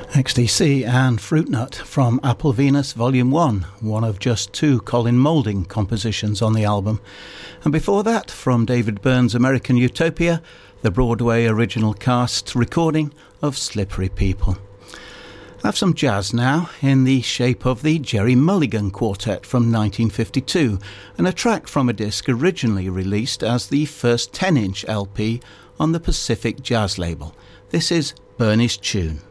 XTC and Fruit Nut from Apple Venus Volume 1, one of just two Colin Moulding compositions on the album. And before that, from David Byrne's American Utopia, the Broadway original cast recording of Slippery People. I have some jazz now in the shape of the Jerry Mulligan Quartet from 1952, and a track from a disc originally released as the first 10-inch LP on the Pacific Jazz label. This is Bernie's Tune.